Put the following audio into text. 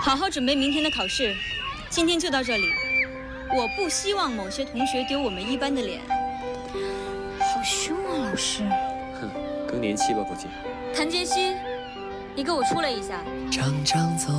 好好准备明天的考试。今天就到这里，我不希望某些同学丢我们一班的脸。好凶啊，老师！ 哼，更年期吧，估计。 谭杰希，你给我出来一下。 常常走